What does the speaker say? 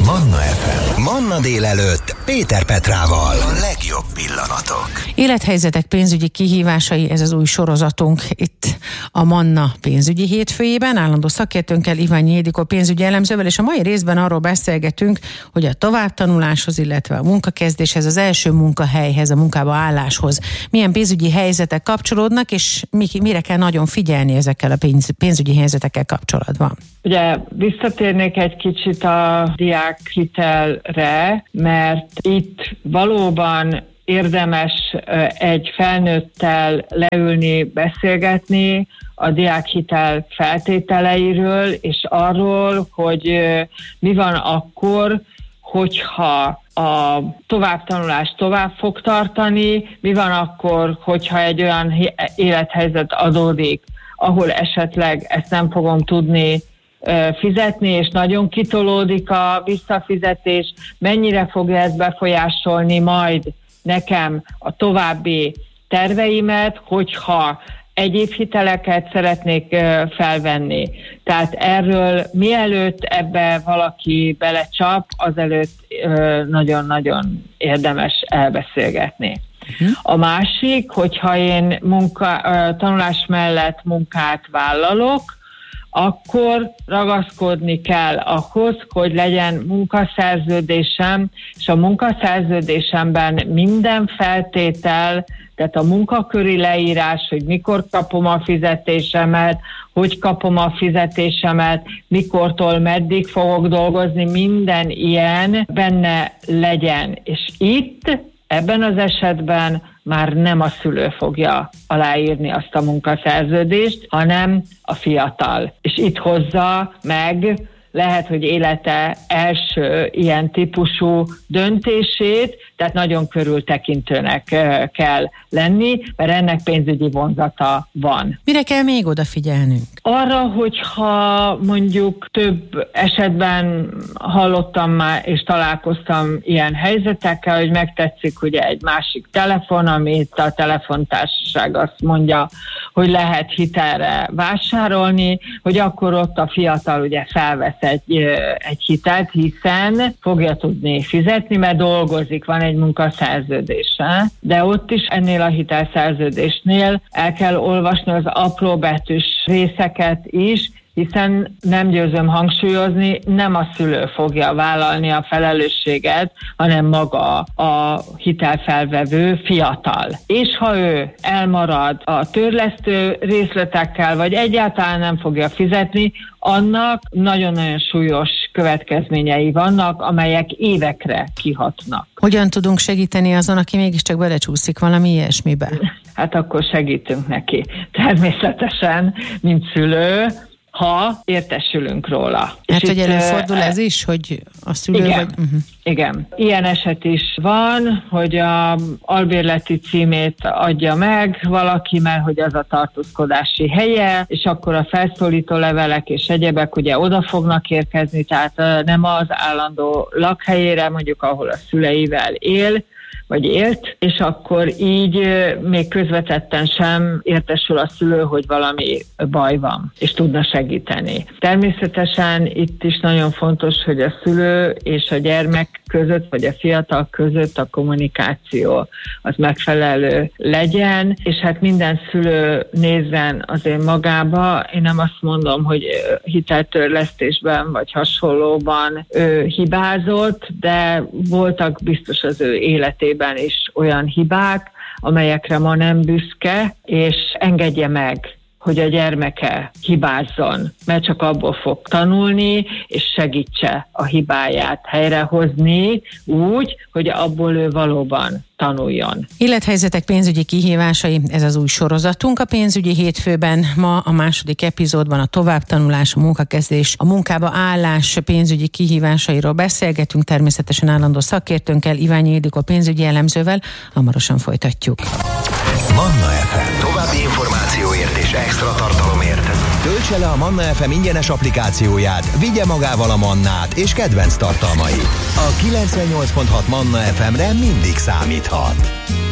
Manna FM. Manna délelőtt Péter Petrával. A legjobb pillanatok. Élethelyzetek pénzügyi kihívásai, ez az új sorozatunk itt a Manna pénzügyi hétfőjében. Állandó szakértőnkkel, Iványi Ildikó pénzügyi elemzővel, és a mai részben arról beszélgetünk, hogy a továbbtanuláshoz, illetve a munkakezdéshez, az első munkahelyhez, a munkába álláshoz milyen pénzügyi helyzetek kapcsolódnak, és mire kell nagyon figyelni ezekkel a pénzügyi helyzetekkel kapcsolatban. Ugye visszatérnék egy kicsit a diákhitelre, mert itt valóban érdemes egy felnőttel leülni, beszélgetni a diákhitel feltételeiről, és arról, hogy mi van akkor, hogyha a továbbtanulás tovább fog tartani, mi van akkor, hogyha egy olyan élethelyzet adódik, ahol esetleg ezt nem fogom tudni fizetni, és nagyon kitolódik a visszafizetés, mennyire fogja ezt befolyásolni majd nekem a további terveimet, hogyha egyéb hiteleket szeretnék felvenni. Tehát erről mielőtt ebbe valaki belecsap, azelőtt nagyon-nagyon érdemes elbeszélgetni. A másik, hogyha én tanulás mellett munkát vállalok, akkor ragaszkodni kell ahhoz, hogy legyen munkaszerződésem, és a munkaszerződésemben minden feltétel, tehát a munkaköri leírás, hogy mikor kapom a fizetésemet, hogy kapom a fizetésemet, mikortól meddig fogok dolgozni, minden ilyen benne legyen. És itt, ebben az esetben már nem a szülő fogja aláírni azt a munkaszerződést, hanem a fiatal. És itt hozza meg, lehet, hogy élete első ilyen típusú döntését, tehát nagyon körültekintőnek kell lenni, mert ennek pénzügyi vonzata van. Mire kell még odafigyelnünk? Arra, hogyha mondjuk több esetben hallottam már és találkoztam ilyen helyzetekkel, hogy megtetszik ugye egy másik telefon, amit a telefontársaság azt mondja, hogy lehet hitelre vásárolni, hogy akkor ott a fiatal ugye felvesz egy hitelt, hiszen fogja tudni fizetni, mert dolgozik, van egy munkaszerződése, de ott is ennél a hitelszerződésnél el kell olvasni az apróbetűs részeket is, hiszen nem győzöm hangsúlyozni, nem a szülő fogja vállalni a felelősséget, hanem maga a hitelfelvevő fiatal. És ha ő elmarad a törlesztő részletekkel, vagy egyáltalán nem fogja fizetni, annak nagyon-nagyon súlyos következményei vannak, amelyek évekre kihatnak. Hogyan tudunk segíteni azon, aki mégiscsak belecsúszik valami ilyesmibe? Hát akkor segítünk neki. Természetesen, mint szülő, ha értesülünk róla. Hát, hogy előfordul ez is, hogy a szülő igen, vagy... Igen. Ilyen eset is van, hogy a albérleti címét adja meg valaki, mert hogy az a tartózkodási helye, és akkor a felszólító levelek és egyebek ugye oda fognak érkezni, tehát nem az állandó lakhelyére, mondjuk ahol a szüleivel él, vagy élt, és akkor így még közvetetten sem értesül a szülő, hogy valami baj van, és tudna segíteni. Természetesen itt is nagyon fontos, hogy a szülő és a gyermek között, vagy a fiatal között a kommunikáció az megfelelő legyen, és hát minden szülő nézzen azért magába. Én nem azt mondom, hogy hiteltörlesztésben vagy hasonlóban hibázott, de voltak biztos az ő életében is olyan hibák, amelyekre ma nem büszke, és engedje meg, hogy a gyermeke hibázzon, mert csak abból fog tanulni, és segítse a hibáját helyrehozni úgy, hogy abból ő valóban tanuljon. Élethelyzetek pénzügyi kihívásai, ez az új sorozatunk a pénzügyi hétfőben. Ma a második epizódban a továbbtanulás, a munkakezdés, a munkába állás pénzügyi kihívásairól beszélgetünk, természetesen állandó szakértőnkkel, Iványi Ildikó pénzügyi elemzővel. Hamarosan folytatjuk. Manna FM. További információért és extra tartalomért töltse le a Manna FM ingyenes applikációját, vigye magával a Mannát és kedvenc tartalmait. A 98.6 Manna FM-re mindig számíthat.